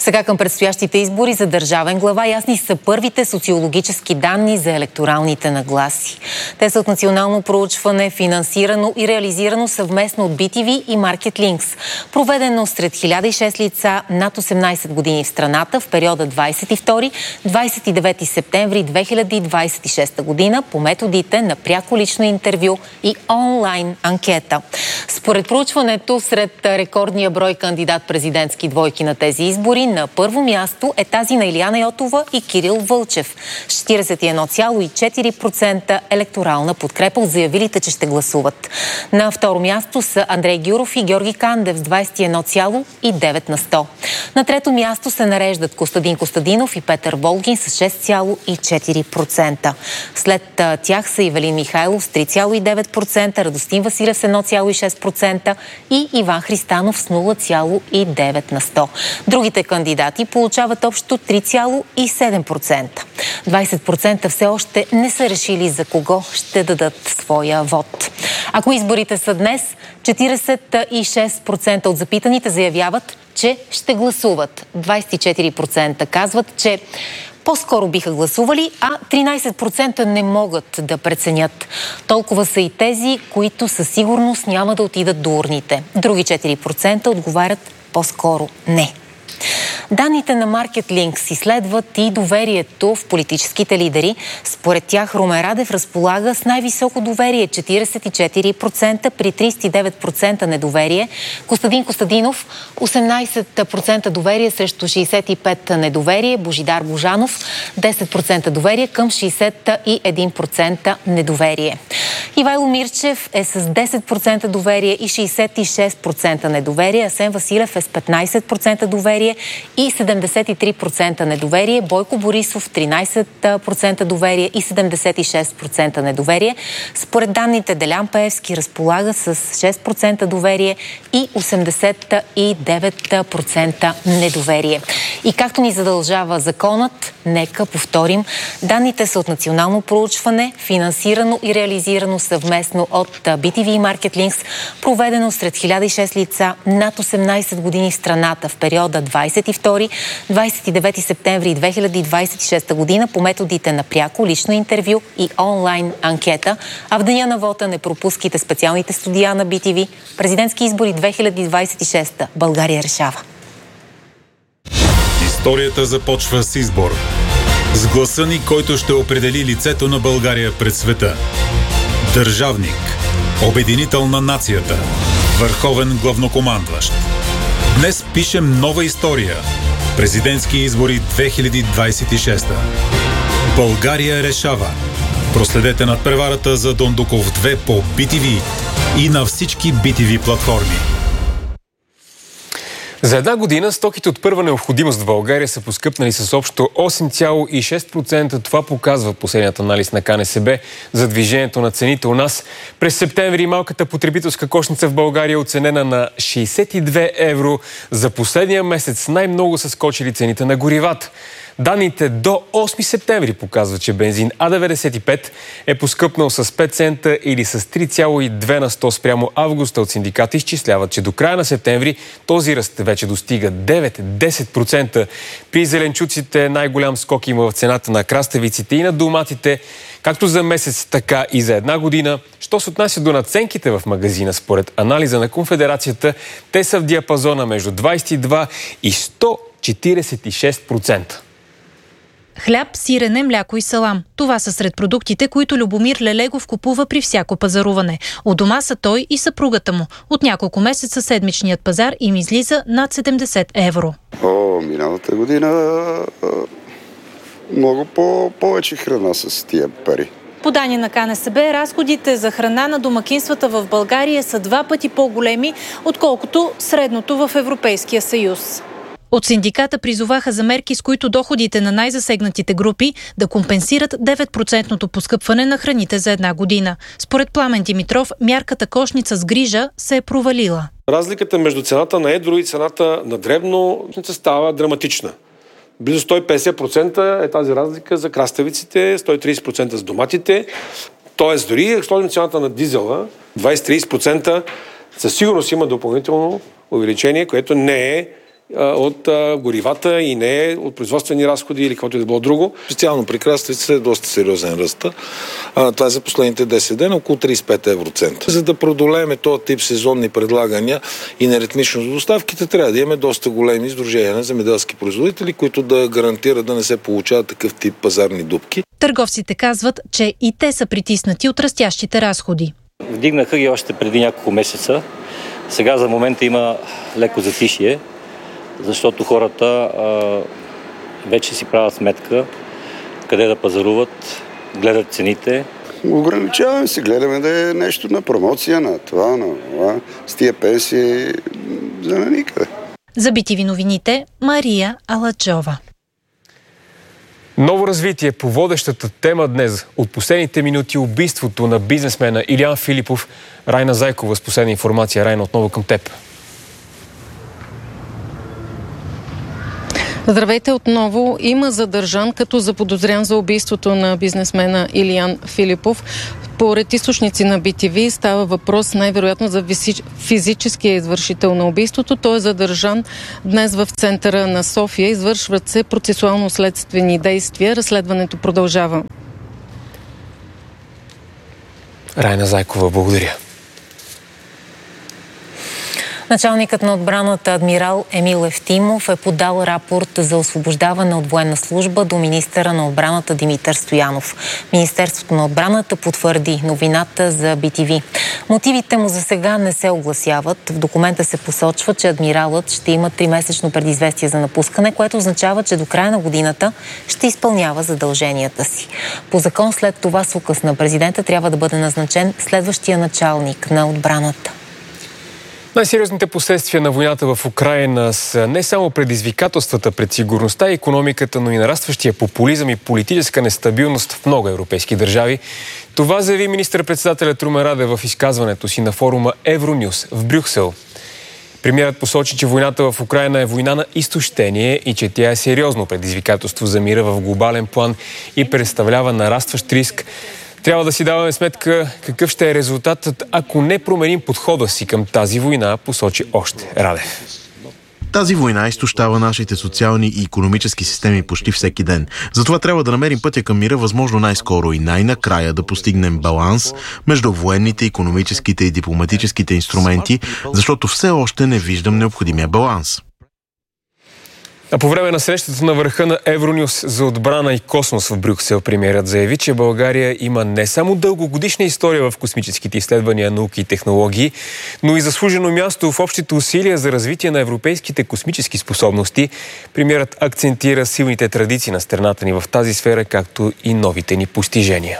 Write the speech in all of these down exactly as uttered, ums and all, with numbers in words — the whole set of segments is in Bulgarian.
Сега към предстоящите избори за държавен глава ясни са първите социологически данни за електоралните нагласи. Те са от национално проучване, финансирано и реализирано съвместно от би ти ви и Market Links, проведено сред хиляда и шест лица над осемнайсет години в страната в периода двайсет и втори до двайсет и девети септември две хиляди двайсет и шеста година по методите на пряко лично интервю и онлайн анкета. Според проучването, сред рекордния брой кандидат-президентски двойки на тези избори, на първо място е тази на Илияна Йотова и Кирил Вълчев. четирийсет и едно цяло и четири процента електорална подкрепа от заявилите, че ще гласуват. На второ място са Андрей Гюров и Георги Кандев с двайсет и едно цяло и девет на сто. На трето място се нареждат Костадин Костадинов и Петър Волгин с шест цяло и четири процента. След тях са Ивелин Михайлов с три цяло и девет процента, Радостин Василев с едно цяло и шест процента и Иван Христанов с нула цяло и девет на сто. Другите кандидати получават общо три цяло и седем процента. двайсет процента все още не са решили за кого ще дадат своя вод. Ако изборите са днес, четирийсет и шест процента от запитаните заявяват, че ще гласуват. двайсет и четири процента казват, че по-скоро биха гласували, а тринайсет процента не могат да преценят. Толкова са и тези, които със сигурност няма да отидат до урните. Други четири процента отговарят по-скоро не. Данните на Market Links изследват и доверието в политическите лидери. Според тях Румен Радев разполага с най-високо доверие – четирийсет и четири процента при трийсет и девет процента недоверие. Костадин Костадинов – осемнайсет процента доверие срещу шейсет и пет процента недоверие. Божидар Божанов – десет процента доверие към шейсет и един процента недоверие. Ивайло Мирчев е с десет процента доверие и шейсет и шест процента недоверие. Асен Василев е с петнайсет процента доверие и седемдесет и три процента недоверие. Бойко Борисов тринайсет процента доверие и седемдесет и шест процента недоверие. Според данните, Делян Пеевски разполага с шест процента доверие и осемдесет и девет процента недоверие. И както ни задължава законът, нека повторим, данните са от национално проучване, финансирано и реализирано съвместно от би ти ви и Market Links, проведено сред хиляда и шест лица над осемнайсет години в страната в периода двайсет и втори до двайсет и девети септември две хиляди двайсет и шеста година по методите на пряко лично интервю и онлайн анкета. А в деня на вота не пропускайте специалните студия на би ти ви. Президентски избори две хиляди двайсет и шеста. България решава. Историята започва с избор. С гласа ни, който ще определи лицето на България пред света. Държавник. Обединител на нацията. Върховен главнокомандващ. Днес пишем нова история. Президентски избори две хиляди двайсет и шеста. България решава. Проследете надпреварата за Дондуков две по би ти ви и на всички би ти ви платформи. За една година стоките от първа необходимост в България са поскъпнали с общо осем цяло и шест процента. Това показва последният анализ на ка ен ес бе за движението на цените у нас. През септември малката потребителска кошница в България е оценена на шейсет и две евро. За последния месец най-много са скочили цените на горивата. Данните до осми септември показват, че бензин А деветдесет и пет е поскъпнал с пет цента или с три цяло и две на сто спрямо августа. От синдиката изчисляват, че до края на септември този ръст вече достига девет до десет процента. При зеленчуците най-голям скок има в цената на краставиците и на доматите, както за месец, така и за една година. Що се отнася до надценките в магазина, според анализа на Конфедерацията, те са в диапазона между двайсет и два и сто четирийсет и шест процента. Хляб, сирене, мляко и салам. Това са сред продуктите, които Любомир Лелегов купува при всяко пазаруване. У дома са той и съпругата му. От няколко месеца седмичният пазар им излиза над седемдесет евро. О, миналата година много по- повече храна с тия пари. По данни на ка ен ес бе, разходите за храна на домакинствата в България са два пъти по-големи, отколкото средното в Европейския съюз. От синдиката призоваха за мерки, с които доходите на най-засегнатите групи да компенсират девет процента поскъпване на храните за една година. Според Пламен Димитров, мярката кошница с грижа се е провалила. Разликата между цената на едро и цената на дребно става драматична. Близо сто и петдесет процента е тази разлика за краставиците, сто и трийсет процента за доматите. Тоест, дори ако сложим цената на дизела, двайсет до трийсет процента със сигурност има допълнително увеличение, което не е от а, горивата и не от производствени разходи или каквото и да било друго. Специално при краставиците е доста сериозен ръст. А, това е за последните десет дена, около тридесет и пет евроцента. За да продолеем този тип сезонни предлагания и неритмичност до доставките, трябва да имаме доста големи сдружения на земеделски производители, които да гарантират да не се получават такъв тип пазарни дупки. Търговците казват, че и те са притиснати от растящите разходи. Вдигнаха ги още преди няколко месеца. Сега за момента има леко затишие, защото хората а, вече си правят сметка къде да пазаруват, гледат цените. Ограничаваме се, гледаме да е нещо на промоция, на това, на това, с тия пенсии за на никъде. За би ти ви новините, Мария Аладжова. Ново развитие по водещата тема днес. От последните минути убийството на бизнесмена Илиян Филипов. Райна Зайкова с последна информация. Райна, отново към теб. Здравейте отново. Има задържан като заподозрян за убийството на бизнесмена Илиян Филипов. Според източници на би ти ви става въпрос най-вероятно за физическия извършител на убийството. Той е задържан днес в центъра на София. Извършват се процесуално-следствени действия. Разследването продължава. Райна Зайкова, благодаря. Началникът на отбраната адмирал Емил Евтимов е подал рапорт за освобождаване от военна служба до министъра на отбраната Димитър Стоянов. Министерството на отбраната потвърди новината за би ти ви. Мотивите му за сега не се огласяват. В документа се посочва, че адмиралът ще има тримесечно предизвестие за напускане, което означава, че до края на годината ще изпълнява задълженията си. По закон след това с указ на президента трябва да бъде назначен следващия началник на отбраната. Най-сериозните последствия на войната в Украйна са не само предизвикателствата пред сигурността и икономиката, но и нарастващия популизъм и политическа нестабилност в много европейски държави. Това заяви министър-председателят Румен Радев в изказването си на форума Евронюс в Брюксел. Премиерът посочи, че войната в Украйна е война на изтощение и че тя е сериозно предизвикателство за мира в глобален план и представлява нарастващ риск. Трябва да си даваме сметка какъв ще е резултатът, ако не променим подхода си към тази война, посочи още Радев. Тази война изтощава нашите социални и икономически системи почти всеки ден. Затова трябва да намерим пътя към мира възможно най-скоро и най-накрая да постигнем баланс между военните, икономическите и дипломатическите инструменти, защото все още не виждам необходимия баланс. А по време на срещата на върха на Евронюс за отбрана и космос в Брюксел, премиерът заяви, че България има не само дългогодишна история в космическите изследвания, науки и технологии, но и заслужено място в общите усилия за развитие на европейските космически способности. Премиерът акцентира силните традиции на страната ни в тази сфера, както и новите ни постижения.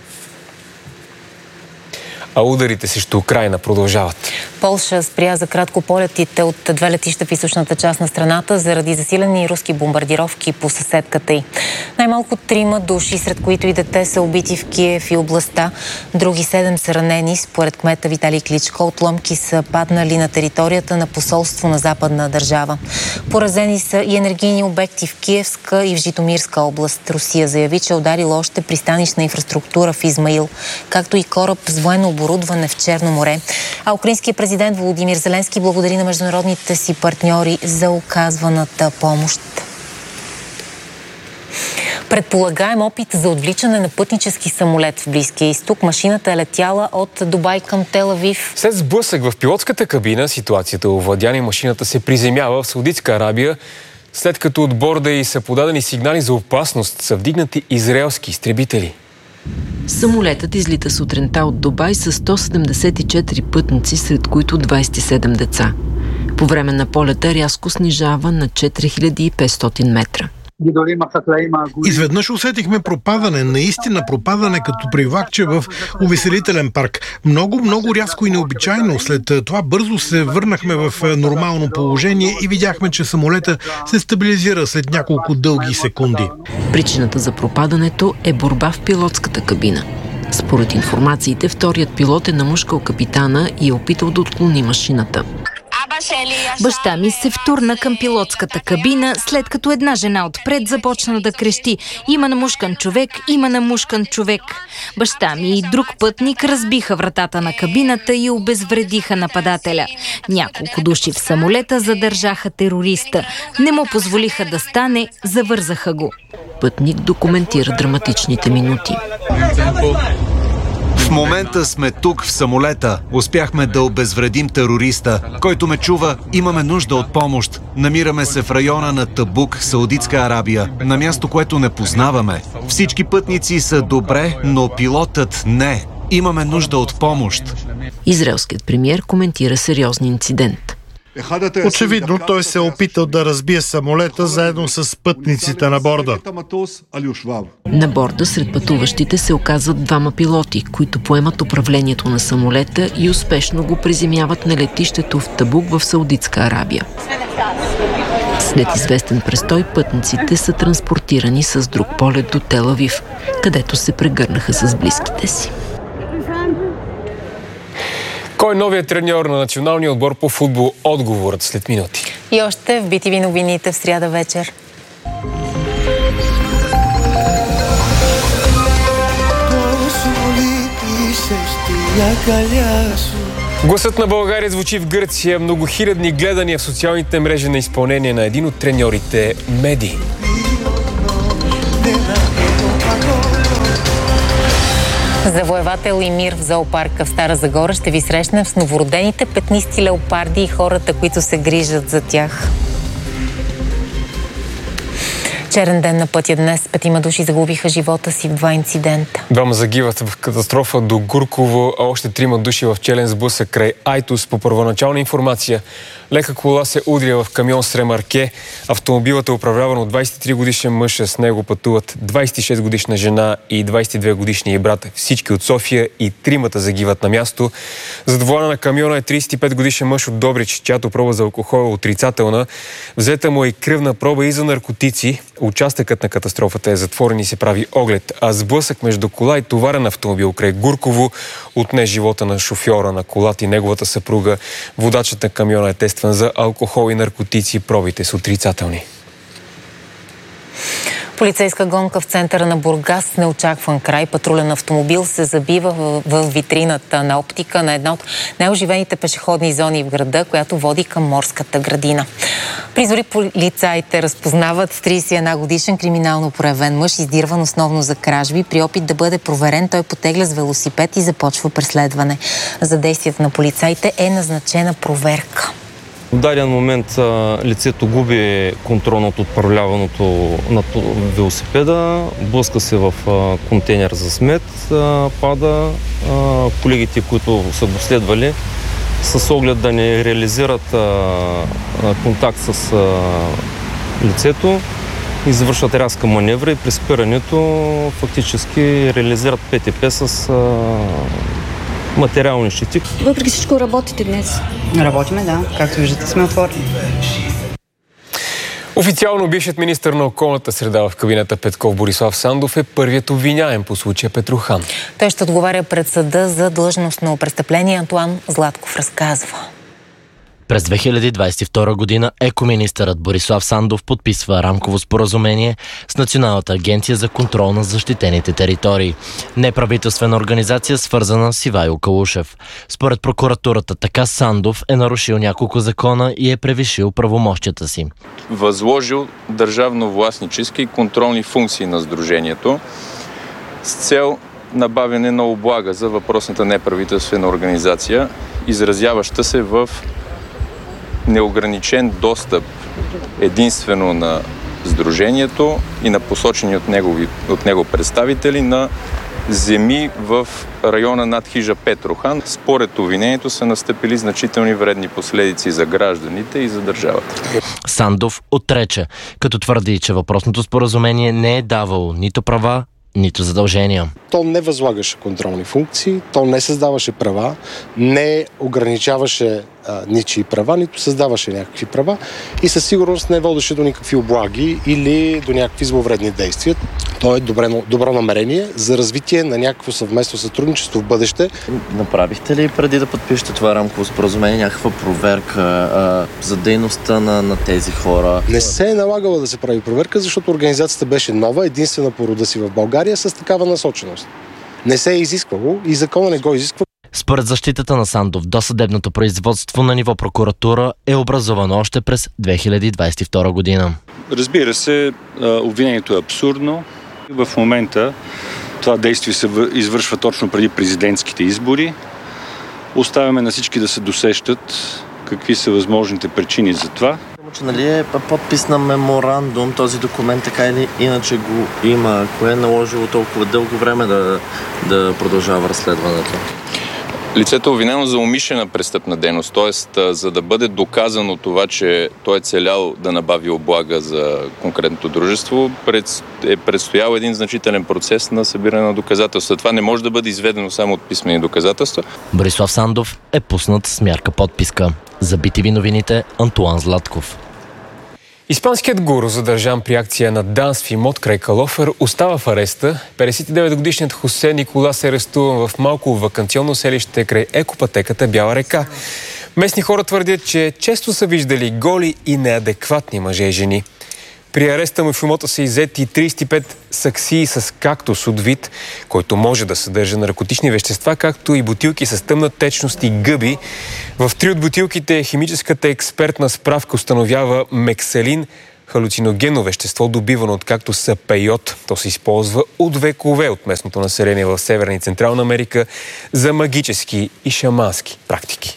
А ударите срещу Украйна продължават. Полша спря за кратко полетите от две летища в източната част на страната заради засилени руски бомбардировки по съседката й. Най-малко трима души, сред които и дете, са убити в Киев и областта. Други седем са ранени. Според кмета Виталий Кличко, отломки са паднали на територията на посолство на западна държава. Поразени са и енергийни обекти в Киевска и в Житомирска област. Русия заяви, че е ударила още пристанищна инфраструктура в Измаил, както и кораб с военно оборудване в Черно море. А украинският президент Володимир Зеленски благодари на международните си партньори за оказваната помощ. Предполагаем опит за отвличане на пътнически самолет в Близкия изток. Машината е летяла от Дубай към Тел Авив. След сблъсък в пилотската кабина, ситуацията е овладяна и машината се приземява в Саудитска Арабия, след като от борда й са подадени сигнали за опасност, са вдигнати израелски изтребители. Самолетът излита сутринта от Дубай с сто седемдесет и четири пътници, сред които двадесет и седем деца. По време на полета рязко снижава на четири хиляди и петстотин метра. Изведнъж усетихме пропадане, наистина пропадане като при влакче в увеселителен парк. Много, много рязко и необичайно. След това бързо се върнахме в нормално положение и видяхме, че самолета се стабилизира след няколко дълги секунди. Причината за пропадането е борба в пилотската кабина. Според информациите, вторият пилот е намушкал капитана и е опитал да отклони машината. Баща ми се втурна към пилотската кабина, след като една жена отпред започна да крещи: "Има намушкан човек, има намушкан човек." Баща ми и друг пътник разбиха вратата на кабината и обезвредиха нападателя. Няколко души в самолета задържаха терориста. Не му позволиха да стане, завързаха го. Пътник документира драматичните минути. В момента сме тук в самолета. Успяхме да обезвредим терориста. Който ме чува, имаме нужда от помощ. Намираме се в района на Табук, Саудитска Арабия, на място, което не познаваме. Всички пътници са добре, но пилотът не. Имаме нужда от помощ. Израелският премиер коментира сериозния инцидент. Очевидно той се е опитал да разбие самолета заедно с пътниците на борда. На борда сред пътуващите се оказват двама пилоти, които поемат управлението на самолета и успешно го приземяват на летището в Табук в Саудитска Арабия. След известен престой пътниците са транспортирани с друг полет до Тел Авив, където се прегърнаха с близките си. Кой е новият треньор на националния отбор по футбол? Отговорът след минути. И още в би ти ви новините в сряда вечер. Гласът на България звучи в Гърция. Многохилядни гледания в социалните мрежи на изпълнение на един от треньорите Меди. Завоевател и мир в зоопарка в Стара Загора ще ви срещне с новородените петнисти леопарди и хората, които се грижат за тях. Черен ден на пътя днес. Петима души загубиха живота си в два инцидента. Двама загиват в катастрофа до Гурково, а още трима души в челен сблъсък край Айтос. По първоначална информация, лека кола се удря в камион с ремарке. Автомобилът е управляван от двадесет и три годишен мъж, с него пътуват двадесет и шест годишна жена и двадесет и две годишния брат. Всички от София и тримата загиват на място. Зад волана на камиона е тридесет и пет годишен мъж от Добрич, чиято проба за алкохол е отрицателна. Взета му е и кръвна проба и за наркотици. Участъкът на катастрофата е затворен и се прави оглед, а сблъсък между кола и товарен автомобил край Гурково отне живота на шофьора на колата и неговата съпруга. Водачът на камиона е тестван за алкохол и наркотици. Пробите са отрицателни. Полицейска гонка в центъра на Бургас с неочакван край. Патрулен автомобил се забива в, в витрината на оптика на една от най-оживените пешеходни зони в града, която води към морската градина. При зори полицаите разпознават тридесет и една годишен криминално проявен мъж, издирван основно за кражби. При опит да бъде проверен, той потегля с велосипед и започва преследване. За действията на полицаите е назначена проверка. В даден момент лицето губи контрол над управляваното на велосипеда, блъска се в контейнер за смет, пада. Колегите, които са го следвали, с оглед да не реализират контакт с лицето, извършват рязка маневра и при спирането фактически реализират ПТП с материални щети. Въпреки всичко работите днес? Работиме, да. Както виждате, сме отворени. Официално бившият министър на околната среда в кабинета Петков Борислав Сандов е първият обвиняем по случая Петрохан. Той ще отговаря пред съда за длъжностно престъпление. Антуан Златков разказва. През две хиляди двадесет и втора година екоминистърът Борислав Сандов подписва рамково споразумение с Националната агенция за контрол на защитените територии. Неправителствена организация, свързана с Ивайло Калушев. Според прокуратурата, така Сандов е нарушил няколко закона и е превишил правомощията си. Възложил държавно-властнически и контролни функции на сдружението с цел набавяне на облага за въпросната неправителствена организация, изразяваща се в неограничен достъп единствено на сдружението и на посочени от него, от него представители на земи в района над хижа Петрохан. Според обвинението са настъпили значителни вредни последици за гражданите и за държавата. Сандов отрече, като твърди, че въпросното споразумение не е давало нито права, нито задължения. То не възлагаше контролни функции, то не създаваше права, не ограничаваше а, ничии права, нито създаваше някакви права и със сигурност не водеше до никакви облаги или до някакви зловредни действия. То е добро, добро намерение за развитие на някакво съвместно сътрудничество в бъдеще. Направихте ли преди да подпишете това рамково споразумение някаква проверка а, за дейността на, на тези хора? Не се е налагало да се прави проверка, защото организацията беше нова, единствена по рода си в България с такава насоченост. Не се е изисквало и закона не го изисква. Според защитата на Сандов, досъдебното производство на ниво прокуратура е образовано още през две хиляди двадесет и втора година. Разбира се, обвинението е абсурдно. В момента това действие се извършва точно преди президентските избори. Оставяме на всички да се досещат какви са възможните причини за това. Че нали е подпис на меморандум, този документ така или иначе го има. Кое е наложило толкова дълго време да, да продължава разследването? Лицето е обвинено за умишлена престъпна дейност, т.е. за да бъде доказано това, че той е целял да набави облага за конкретното дружество, е предстоял един значителен процес на събиране на доказателства. Това не може да бъде изведено само от писмени доказателства. Борислав Сандов е пуснат с мярка подписка. За би ти ви новините Антуан Златков. Испанският гуру, задържан при акция на ДАНС в имот край Калофер, остава в ареста. петдесет и девет годишният Хосе Николас е арестуван в малко ваканционно селище край екопатеката Бяла река. Местни хора твърдят, че често са виждали голи и неадекватни мъже и жени. При ареста му в имота са иззети тридесет и пет саксии с кактус от вид, който може да съдържа наркотични вещества, както и бутилки с тъмна течност и гъби. В три от бутилките химическата експертна справка установява мекселин, халюциногенно вещество, добивано от кактуса пейот. То се използва от векове от местното население в Северна и Централна Америка за магически и шамански практики.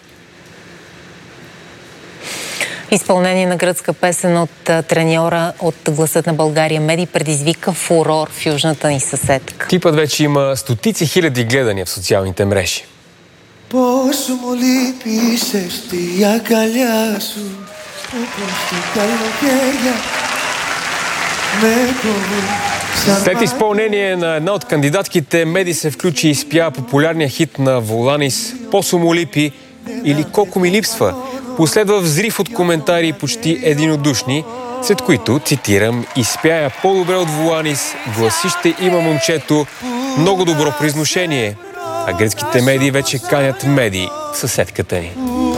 Изпълнение на гръцка песен от треньора от Гласът на България Меди предизвика фурор в южната ни съседка. Клипът вече има стотици хиляди гледания в социалните мрежи. Πόσο μου λείπεις στη αγκαλιά σου, όπως την καλοκαίρια με κοβούν. След изпълнение на една от кандидатките, Меди се включи и изпя популярния хит на Воланис «Посо му липи» или «Колко ми липсва». Последва взрив от коментари почти единодушни, след които, цитирам, изпяя по-добре от Воланис, гласище има момчето, много добро произношение. А гръцките медии вече канят Меди, съседката ни.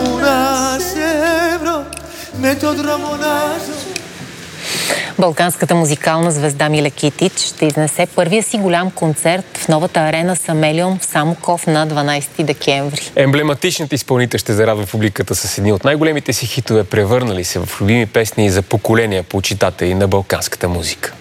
Балканската музикална звезда Миле Китич ще изнесе първия си голям концерт в новата арена Самелион в Самоков на дванадесети декември. Емблематичният изпълнител ще зарадва публиката с едни от най-големите си хитове, превърнали се в любими песни за поколения почитатели на балканската музика.